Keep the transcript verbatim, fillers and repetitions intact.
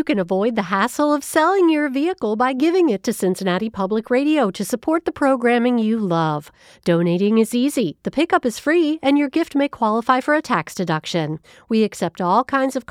can avoid the hassle of selling your vehicle by giving it to Cincinnati Public Radio to support the programming you love. Donating is easy, the pickup is free, and your gift may qualify for a tax deduction. We accept all kinds of